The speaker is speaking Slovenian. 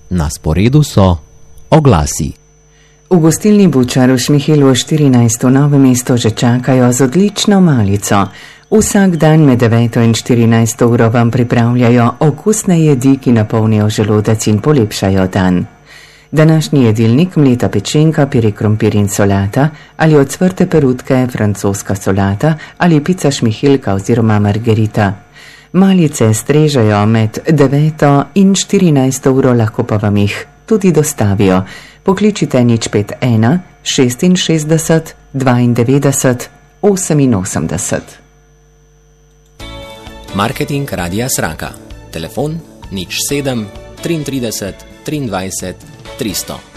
Na sporedu so oglasi. V gostilni Bučar v Šmihilu 14. Novo mesto že čakajo z odlično malico. Vsak dan med 9. in 14. uro vam pripravljajo okusne jedi, ki napolnijo želodec in polepšajo dan. Današnji jedilnik mleta pečenka, piri krompir in solata ali ocvrte perutke, francoska solata ali pica šmihilka oziroma margerita. Malice strežejo med 9. in 14. uro, lahko pa vam jih tudi dostavijo. Pokličite 051 66 92 88. Marketing Radia Sraka. Telefon 07 33 23 300.